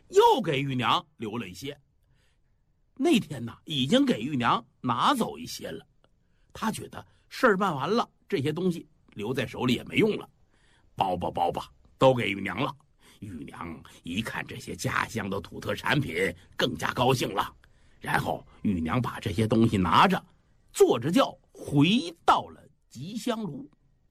又给玉娘留了一些。那天呢，已经给玉娘拿走一些了。他觉得事儿办完了，这些东西留在手里也没用了，包吧，都给玉娘了。玉娘一看这些家乡的土特产品，更加高兴了。然后玉娘把这些东西拿着，坐着轿回到了吉祥炉。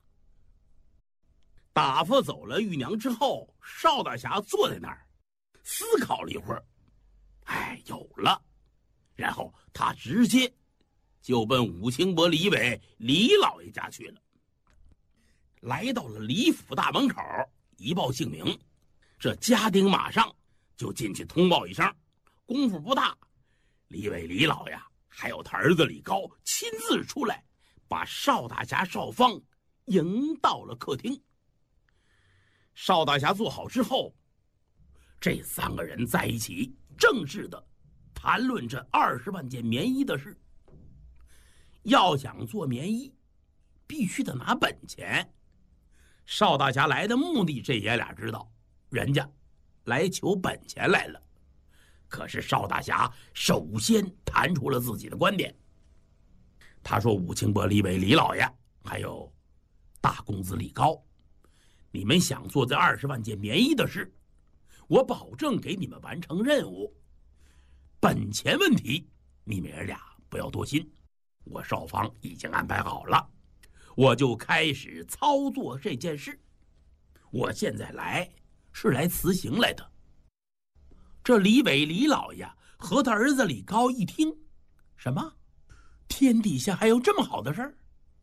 打发走了玉娘之后，邵大侠坐在那儿思考了一会儿，有了。然后他直接就奔武清伯李伟李老爷家去了。来到了李府大门口，一报姓名，这家丁马上就进去通报一声。功夫不大，李伟李老爷还有他儿子李高亲自出来，把邵大侠邵方迎到了客厅。邵大侠坐好之后，这三个人在一起正式的谈论这20万件棉衣的事。要想做棉衣，必须得拿本钱。邵大侠来的目的，这爷俩知道，人家来求本钱来了。可是邵大侠首先谈出了自己的观点。他说：“武清伯李伟李老爷，还有大公子李高，你们想做这20万件棉衣的事，我保证给你们完成任务。本钱问题，你们爷俩不要多心，我邵方已经安排好了，我就开始操作这件事。我现在来是来辞行来的。”这李伟李老爷和他儿子李高一听，什么？天底下还有这么好的事儿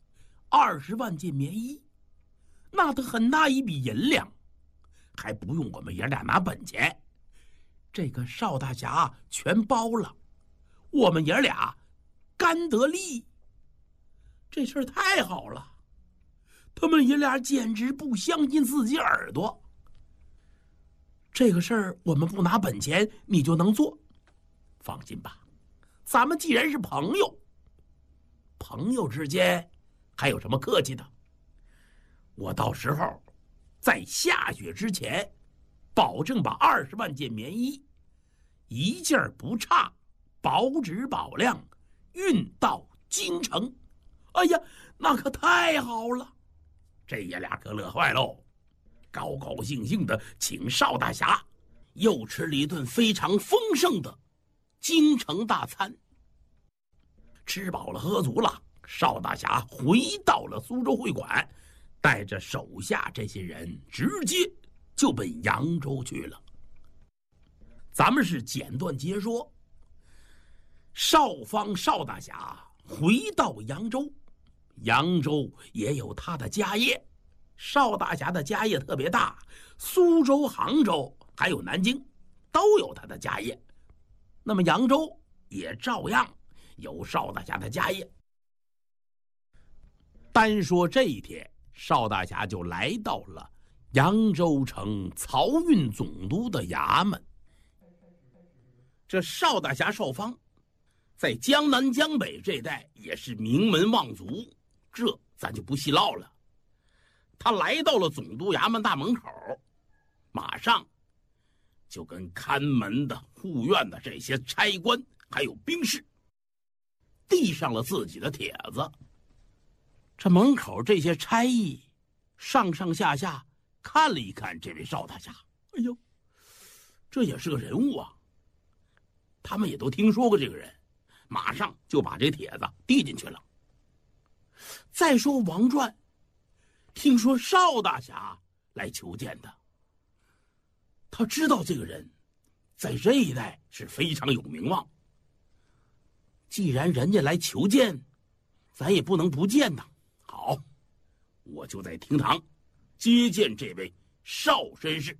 ？20万件棉衣，那得很大一笔银两，还不用我们爷俩拿本钱，这个邵大侠全包了，我们爷俩干得利。这事儿太好了，他们爷俩简直不相信自己耳朵。这个事儿我们不拿本钱你就能做？放心吧，咱们既然是朋友，朋友之间还有什么客气的？我到时候在下雪之前，保证把20万件棉衣一件不差，保质保量运到京城。哎呀，那可太好了！这爷俩可乐坏喽，高高兴兴的请邵大侠又吃了一顿非常丰盛的京城大餐。吃饱了喝足了，邵大侠回到了苏州会馆，带着手下这些人直接就奔扬州去了。咱们是简短截说，邵方邵大侠回到扬州，扬州也有他的家业。邵大侠的家业特别大，苏州、杭州还有南京都有他的家业，那么扬州也照样有邵大侠的家业。单说这一天，邵大侠就来到了扬州城漕运总督的衙门。这邵大侠邵方在江南江北这带也是名门望族，这咱就不细唠了。他来到了总督衙门大门口，马上就跟看门的、护院的这些差官还有兵士递上了自己的帖子。这门口这些差役上上下下看了一看这位邵大侠，哎呦，这也是个人物啊！他们也都听说过这个人，马上就把这帖子递进去了。再说王传，听说邵大侠来求见的，他知道这个人在这一带是非常有名望。既然人家来求见，咱也不能不见呐。好，我就在厅堂接见这位邵绅士。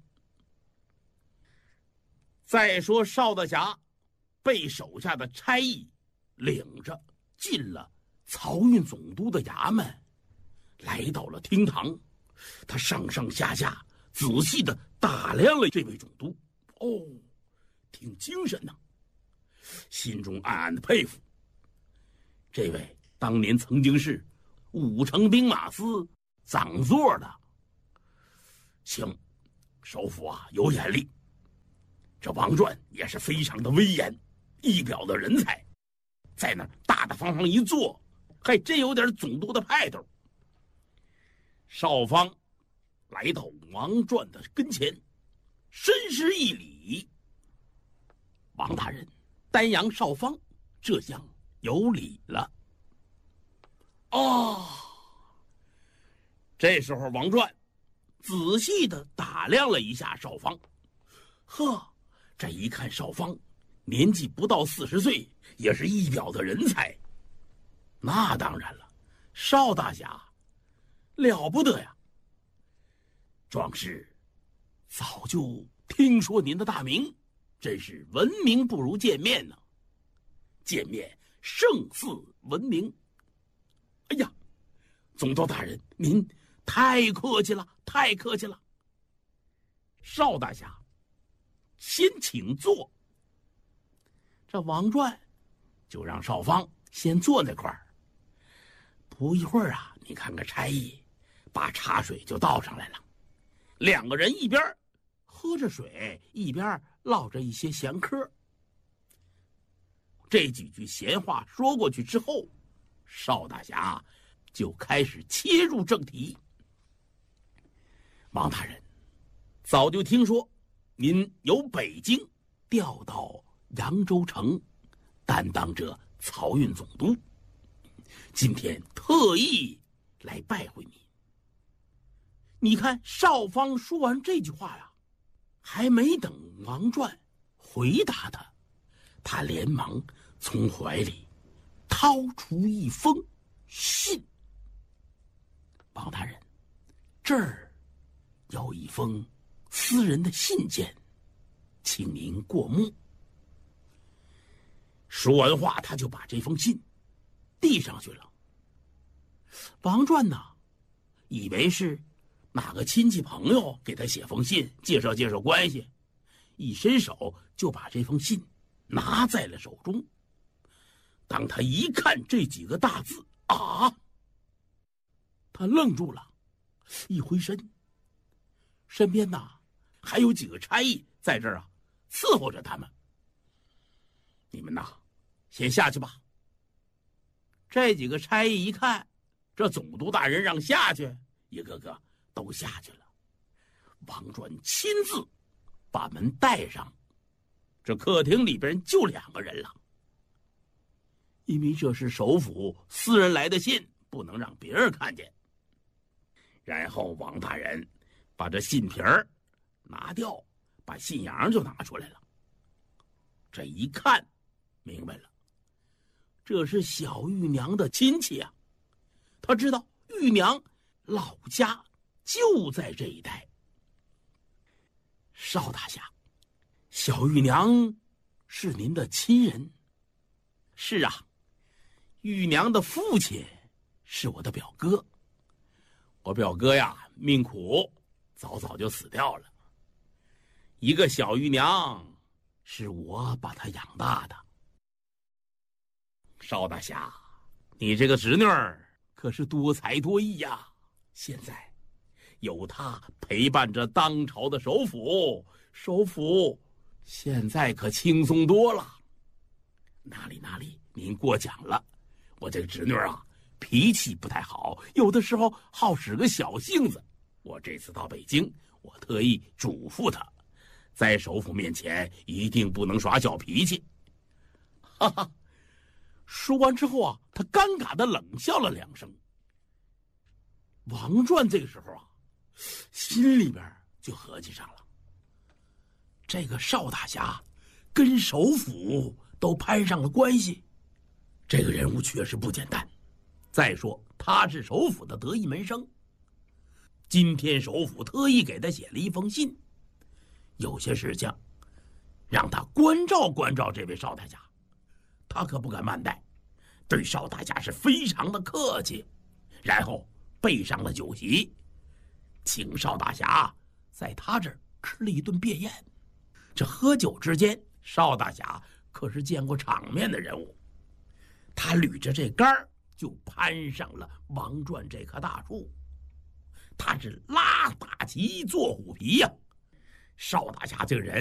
再说邵大侠被手下的差役领着进了漕运总督的衙门，来到了厅堂，他上上下下仔细的打量了这位总督，哦，挺精神呐，心中暗暗的佩服。这位当年曾经是5城兵马司掌座的，行，首府啊有眼力。 这王传也是非常的威严，一表的人才，在那大大方方一坐，还真有点总督的派头。少方来到王传的跟前，深施一礼：“王大人，丹阳少方这厢有礼了。”哦，这时候王传仔细的打量了一下少方，呵，这一看少方年纪不到40岁，也是一表的人才。那当然了，少大侠了不得呀！壮士，早就听说您的大名，真是闻名不如见面呢。见面胜似闻名。哎呀，总督大人，您太客气了，太客气了。少大侠，先请坐。这王传就让少方先坐那块儿。不一会儿啊，你看个差役把茶水就倒上来了，两个人一边喝着水，一边唠着一些闲嗑。这几句闲话说过去之后，少大侠就开始切入正题。王大人，早就听说您由北京调到扬州城，担当着漕运总督，今天特意来拜会你。你看少方说完这句话呀，还没等王传回答他连忙从怀里掏出一封信。王大人，这儿有一封私人的信件，请您过目。说完话，他就把这封信递上去了。王传呢，以为是哪个亲戚朋友给他写封信，介绍介绍关系，一伸手就把这封信拿在了手中。当他一看这几个大字啊，他愣住了，一回身，身边呐还有几个差役在这儿啊伺候着他们。你们呐先下去吧。这几个差役一看这总督大人让下去，一个个都下去了。王传亲自把门带上，这客厅里边就2个人了。因为这是首府私人来的信，不能让别人看见。然后王大人把这信皮儿拿掉，把信阳就拿出来了。这一看明白了，这是小玉娘的亲戚啊。他知道玉娘老家就在这一带。少大侠，小玉娘是您的亲人？是啊，玉娘的父亲是我的表哥。我表哥呀命苦，早早就死掉了。一个小玉娘是我把她养大的。少大侠，你这个侄女儿可是多才多艺呀，现在有她陪伴着当朝的首辅，首辅现在可轻松多了。哪里，您过奖了。我这个侄女啊脾气不太好，有的时候好使个小性子。我这次到北京，我特意嘱咐她，在首府面前一定不能耍小脾气。哈哈，说完之后啊，他尴尬的冷笑了2声。王传这个时候啊，心里边就合计上了，这个少大侠跟首府都攀上了关系，这个人物确实不简单。再说他是首府的得意门生，今天首府特意给他写了一封信，有些事情让他关照关照这位少大侠，他可不敢慢待，对少大侠是非常的客气，然后备上了酒席，请少大侠在他这儿吃了一顿便宴。这喝酒之间，少大侠可是见过场面的人物，他捋着这杆儿就攀上了王传这棵大树，他是拉大旗做虎皮呀。少大侠这个人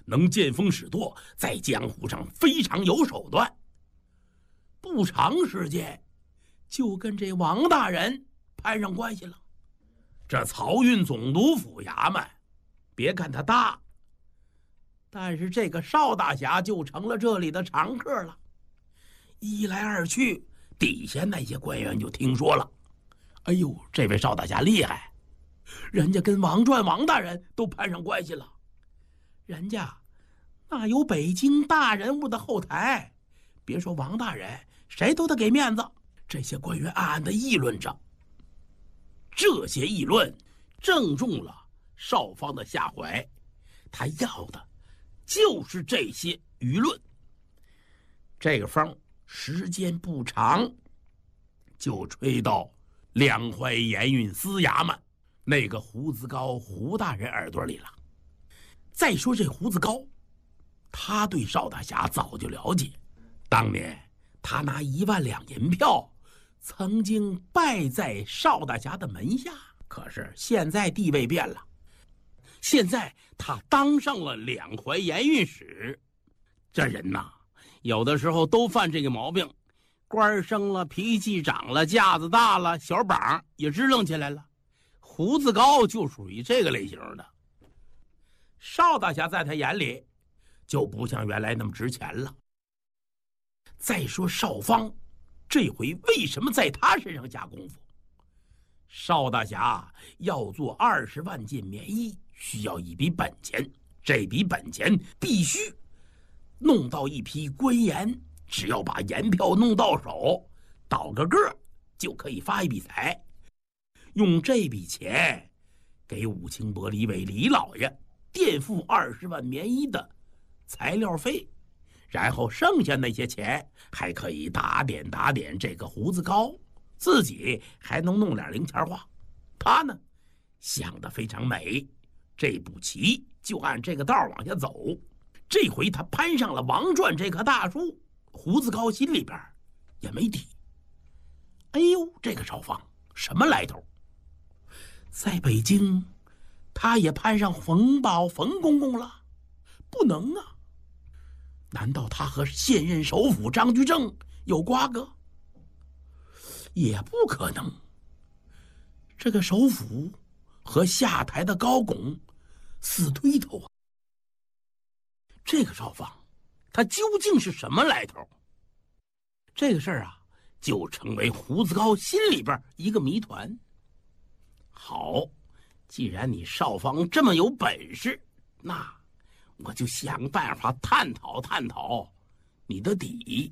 能见风使舵，在江湖上非常有手段。不长时间，就跟这王大人攀上关系了。这漕运总督府衙门，别看它大，但是这个邵大侠就成了这里的常客了。一来二去，底下那些官员就听说了，哎呦，这位邵大侠厉害，人家跟王传王大人都攀上关系了，人家那有北京大人物的后台，别说王大人，谁都得给面子。这些官员暗暗地议论着，这些议论正中了邵方的下怀，他要的就是这些舆论。这个风时间不长，就吹到两淮盐运司衙门那个胡子高胡大人耳朵里了。再说这胡子高，他对邵大侠早就了解，当年他拿1万两银票曾经拜在邵大侠的门下，可是现在地位变了，现在他当上了两淮盐运使。这人呐，有的时候都犯这个毛病，官升了，脾气长了，架子大了，小膀也支棱起来了。胡子高就属于这个类型的。邵大侠在他眼里就不像原来那么值钱了。再说邵方这回为什么在他身上下功夫？邵大侠要做20万件棉衣，需要一笔本钱，这笔本钱必须弄到一批官盐，只要把盐票弄到手，倒个个就可以发一笔财，用这笔钱给武清伯李伟李老爷垫付20万棉衣的材料费，然后剩下那些钱还可以打点这个胡子高，自己还能弄点零钱花。他呢想得非常美，这步棋就按这个道往下走。这回他攀上了王传这棵大树，胡子高心里边也没底。哎呦，这个邵方什么来头？在北京他也攀上冯保冯公公了？不能啊！难道他和现任首辅张居正有瓜葛？也不可能。这个首辅和下台的高拱死对头啊！这个邵方他究竟是什么来头？这个事儿啊，就成为胡子高心里边一个谜团。好，既然你邵方这么有本事，那我就想办法探讨你的底。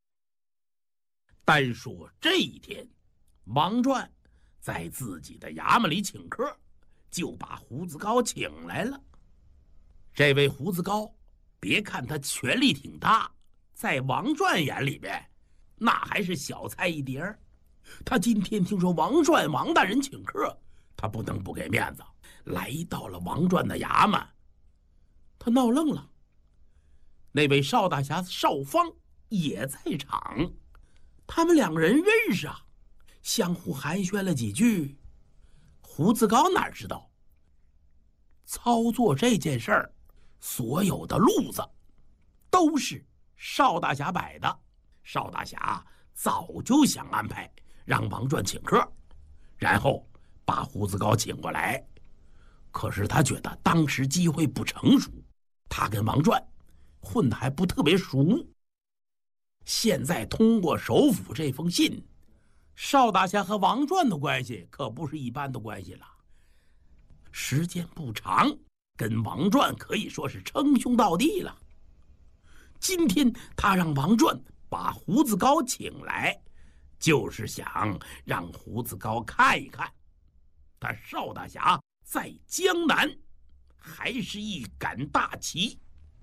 单说这一天，王传在自己的衙门里请客，就把胡子高请来了。这位胡子高，别看他权力挺大，在王传眼里边那还是小菜一碟儿。他今天听说王传王大人请客，他不能不给面子，来到了王传的衙门。他闹愣了，那位邵大侠邵方也在场，他们两个人认识啊，相互寒暄了几句。胡子高哪知道，操作这件事儿所有的路子都是邵大侠摆的。邵大侠早就想安排让王传请客，然后把胡子高请过来，可是他觉得当时机会不成熟，他跟王传混得还不特别熟。现在通过首辅这封信，邵大侠和王传的关系可不是一般的关系了。时间不长，跟王传可以说是称兄道弟了。今天他让王传把胡子高请来，就是想让胡子高看一看，他邵大侠在江南还是一杆大旗。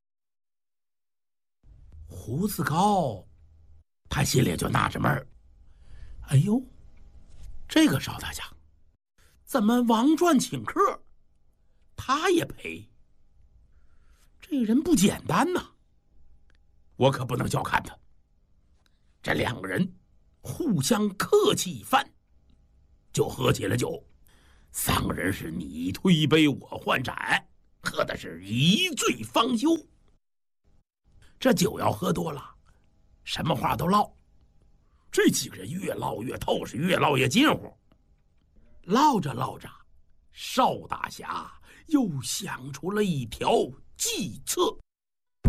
胡子高他心里就纳着闷儿，哎呦，这个邵大侠怎么王传请客他也陪？这人不简单呐，我可不能小看他。这两个人互相客气一番，就喝起了酒。三个人是你推杯我换盏， 喝的是一醉方休。这酒要喝多了，什么话都唠。这几个人越唠越透，是越唠越近乎。唠着唠着，邵大侠又想出了一条计策。